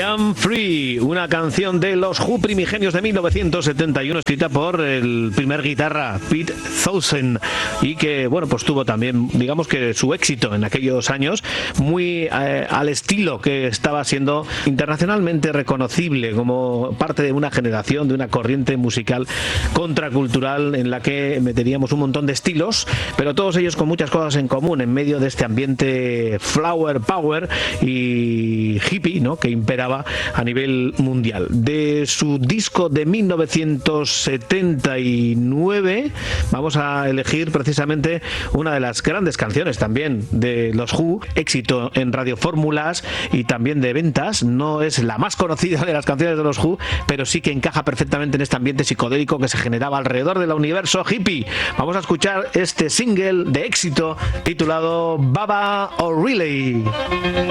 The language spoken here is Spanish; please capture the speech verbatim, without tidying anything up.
am Free, una canción de los Who primigenios de mil novecientos setenta y uno, escrita por el primer guitarra, Pete Townshend, y que, bueno, pues tuvo también, digamos que su éxito en aquellos años, muy eh, al estilo que estaba siendo internacionalmente reconocible como parte de una generación, de una corriente musical contracultural en la que meteríamos un montón de estilos, pero todos ellos con muchas cosas en común en medio de este ambiente flower power y hippie, ¿no?, que imperaba a nivel mundial. De su disco de mil novecientos setenta y nueve vamos a elegir precisamente una de las grandes canciones también de los Who, éxito en radiofórmulas y también de ventas. No es la más conocida de las canciones de los Who, pero sí que encaja perfectamente en este ambiente psicodélico que se generaba alrededor del universo hippie. Vamos a escuchar este single de éxito titulado Baba O'Reilly.